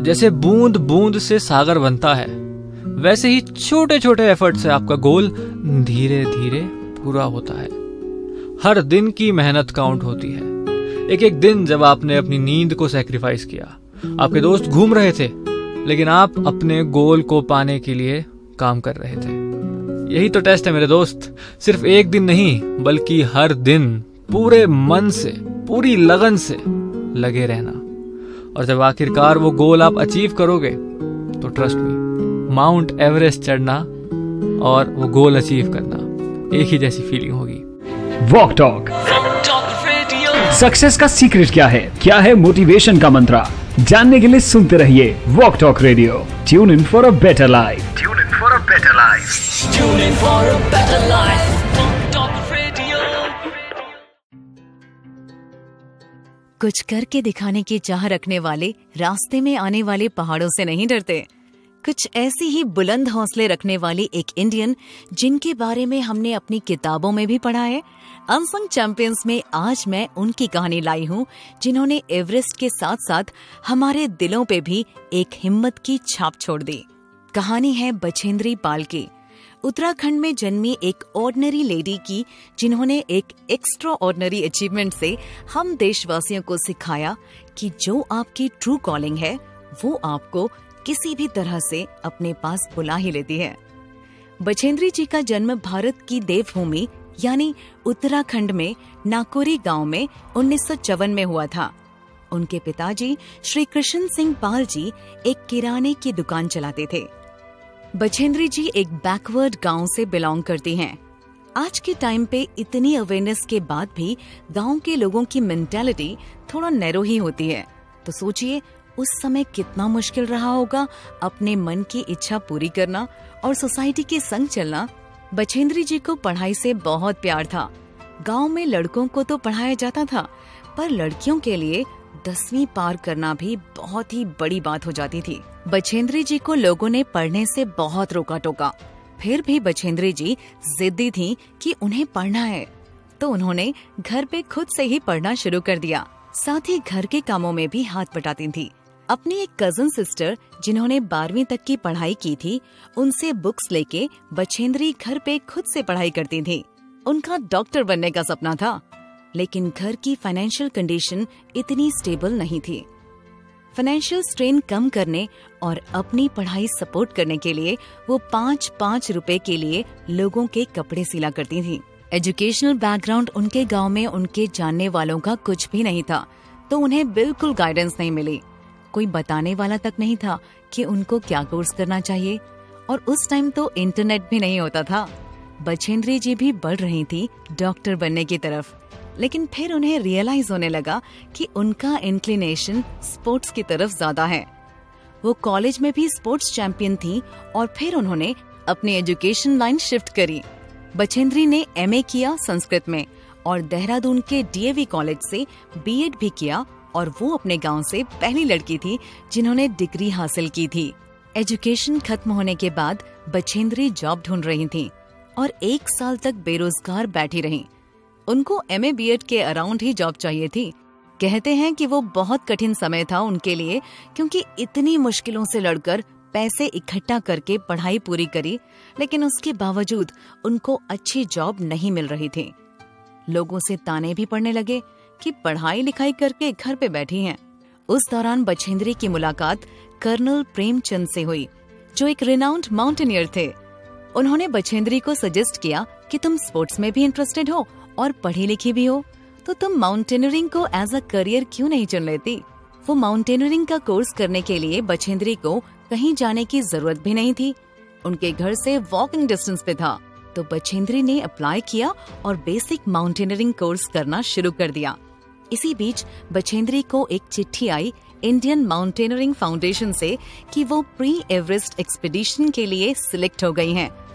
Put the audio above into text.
जैसे बूंद बूंद से सागर बनता है, वैसे ही छोटे छोटे एफर्ट से आपका गोल धीरे धीरे पूरा होता है। हर दिन की मेहनत काउंट होती है। एक एक दिन जब आपने अपनी नींद को सैक्रिफाइस किया, आपके दोस्त घूम रहे थे, लेकिन आप अपने गोल को पाने के लिए काम कर रहे थे। यही तो टेस्ट है मेरे दोस्त। सिर्फ एक दिन नहीं, बल्कि हर दिन पूरे मन से, पूरी लगन से लगे रहना। और जब आखिरकार वो गोल आप अचीव करोगे, तो ट्रस्ट मी, माउंट एवरेस्ट चढ़ना और वो गोल अचीव करना एक ही जैसी फीलिंग होगी। वॉक टॉक सक्सेस का सीक्रेट क्या है मोटिवेशन का मंत्र? जानने के लिए सुनते रहिए walk talk radio. Tune in for a better life. कुछ करके दिखाने की चाह रखने वाले रास्ते में आने वाले पहाड़ों से नहीं डरते। कुछ ऐसी ही बुलंद हौसले रखने वाली एक इंडियन, जिनके बारे में हमने अपनी किताबों में भी पढ़ा है। अनसंग चैंपियंस में आज मैं उनकी कहानी लाई हूँ, जिन्होंने एवरेस्ट के साथ साथ हमारे दिलों पे भी एक हिम्मत की छाप छोड़ दी। कहानी है बछेंद्री पाल की, उत्तराखंड में जन्मी एक ऑर्डिनरी लेडी की, जिन्होंने एक एक्स्ट्रा ऑर्डिनरी अचीवमेंट से हम देशवासियों को सिखाया कि जो आपकी ट्रू कॉलिंग है, वो आपको किसी भी तरह से अपने पास बुला ही लेती है। बछेंद्री जी का जन्म भारत की देवभूमि यानी उत्तराखंड में नाकोरी गांव में 1954 में हुआ था। उनके पिताजी श्री कृष्ण सिंह पाल जी एक किराने की दुकान चलाते थे। बछेंद्री जी एक बैकवर्ड गांव से बिलोंग करती हैं। आज के टाइम पे इतनी अवेयरनेस के बाद भी गांव के लोगों की मेंटालिटी थोड़ा नैरो ही होती है। तो सोचिए उस समय कितना मुश्किल रहा होगा अपने मन की इच्छा पूरी करना और सोसाइटी के संग चलना। बछेंद्री जी को पढ़ाई से बहुत प्यार था। गांव में लड़कों को तो पढ़ाया जाता था, पर लड़कियों के लिए 10वीं पार करना भी बहुत ही बड़ी बात हो जाती थी। बछेंद्री जी को लोगों ने पढ़ने से बहुत रोका टोका, फिर भी बछेंद्री जी जिद्दी थी कि उन्हें पढ़ना है, तो उन्होंने घर पे खुद से ही पढ़ना शुरू कर दिया। साथ ही घर के कामों में भी हाथ बटाती थी। अपनी एक कजन सिस्टर, जिन्होंने 12वीं तक की पढ़ाई की थी, उनसे बुक्स लेके बछेंद्री घर पे खुद से पढ़ाई करती थी। उनका डॉक्टर बनने का सपना था, लेकिन घर की फाइनेंशियल कंडीशन इतनी स्टेबल नहीं थी। फाइनेंशियल स्ट्रेन कम करने और अपनी पढ़ाई सपोर्ट करने के लिए वो 5-5 रुपए के लिए लोगों के कपड़े सिला करती थी। एजुकेशनल बैकग्राउंड उनके गांव में उनके जानने वालों का कुछ भी नहीं था, तो उन्हें बिल्कुल गाइडेंस नहीं मिली। कोई बताने वाला तक नहीं था कि उनको क्या कोर्स करना चाहिए, और उस टाइम तो इंटरनेट भी नहीं होता था। बछेंद्री जी भी बढ़ रही थी डॉक्टर बनने की तरफ, लेकिन फिर उन्हें रियलाइज होने लगा कि उनका इंक्लिनेशन स्पोर्ट्स की तरफ ज्यादा है। वो कॉलेज में भी स्पोर्ट्स चैंपियन थी और फिर उन्होंने अपनी एजुकेशन लाइन शिफ्ट करी। बछेंद्री ने एमए किया संस्कृत में और देहरादून के डीएवी कॉलेज से बीएड भी किया, और वो अपने गांव से पहली लड़की थी जिन्होंने डिग्री हासिल की थी। एजुकेशन खत्म होने के बाद बछेंद्री जॉब ढूंढ रही थी और 1 साल तक बेरोजगार बैठी रहीं। उनको एमए बीएड के अराउंड ही जॉब चाहिए थी। कहते हैं कि वो बहुत कठिन समय था उनके लिए, क्योंकि इतनी मुश्किलों से लड़कर पैसे इकट्ठा करके पढ़ाई पूरी करी, लेकिन उसके बावजूद उनको अच्छी जॉब नहीं मिल रही थी। लोगों से ताने भी पड़ने लगे कि पढ़ाई लिखाई करके घर पे बैठी हैं। उस दौरान बछेंद्री की मुलाकात कर्नल प्रेमचंद से हुई, जो एक रिनाउंड माउंटेनियर थे। उन्होंने बछेंद्री को सजेस्ट किया कि तुम स्पोर्ट्स में भी इंटरेस्टेड हो और पढ़ी लिखी भी हो, तो तुम माउंटेनियरिंग को एज अ करियर क्यों नहीं चुन लेती। वो माउंटेनियरिंग का कोर्स करने के लिए बछेंद्री को कहीं जाने की जरूरत भी नहीं थी, उनके घर से वॉकिंग डिस्टेंस पे था। तो बछेंद्री ने अप्लाई किया और बेसिक माउंटेनियरिंग कोर्स करना शुरू कर दिया। इसी बीच बछेंद्री को एक चिट्ठी आई इंडियन माउंटेनियरिंग फाउंडेशन से कि वो प्री एवरेस्ट एक्सपीडिशन के लिए सिलेक्ट हो गई हैं